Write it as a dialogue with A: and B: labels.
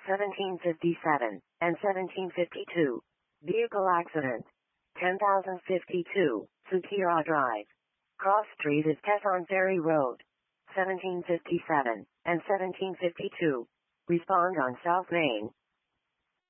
A: 1757, and 1752. Vehicle accident. 10,052, Sukira Drive. Cross Street is Tesson Ferry Road. 1757, and 1752. Respond on South Main.